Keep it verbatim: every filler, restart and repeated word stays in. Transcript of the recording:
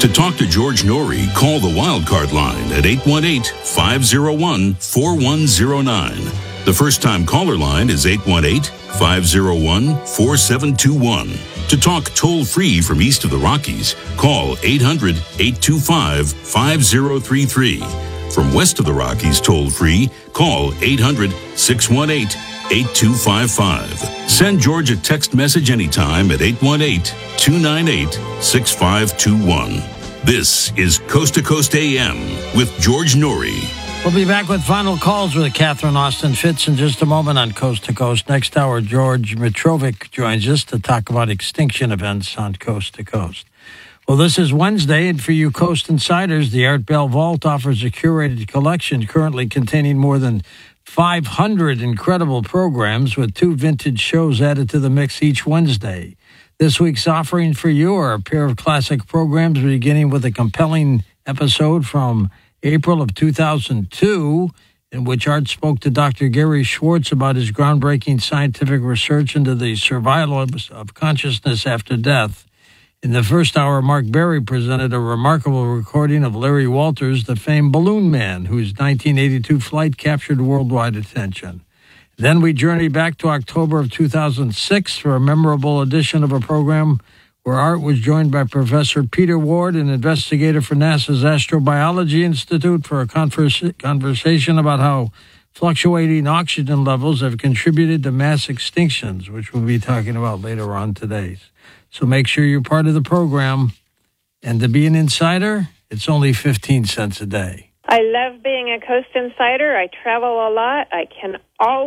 To talk to George Norrie, call the Wildcard line at eight one eight, five oh one, four one oh nine. The first-time caller line is eight one eight, five oh one, four seven two one. To talk toll-free from east of the Rockies, call eight hundred, eight two five, five oh three three. From west of the Rockies toll-free, call eight hundred, six one eight, eight two five five. Send George a text message anytime at eight one eight, two nine eight, six five two one. This is Coast to Coast A M with George Norrie. We'll be back with final calls with Catherine Austin Fitts in just a moment on Coast to Coast. Next hour, George Mitrovic joins us to talk about extinction events on Coast to Coast. Well, this is Wednesday, and for you Coast Insiders, the Art Bell Vault offers a curated collection currently containing more than five hundred incredible programs with two vintage shows added to the mix each Wednesday. This week's offering for you are a pair of classic programs beginning with a compelling episode from April of two thousand two, in which Art spoke to Doctor Gary Schwartz about his groundbreaking scientific research into the survival of consciousness after death. In the first hour, Mark Berry presented a remarkable recording of Larry Walters, the famed balloon man, whose nineteen eighty-two flight captured worldwide attention. Then we journey back to October of two thousand six for a memorable edition of a program where Art was joined by Professor Peter Ward, an investigator for NASA's Astrobiology Institute, for a converse, conversation about how fluctuating oxygen levels have contributed to mass extinctions, which we'll be talking about later on today. So make sure you're part of the program. And to be an insider, it's only fifteen cents a day. I love being a Coast Insider. I travel a lot. I can always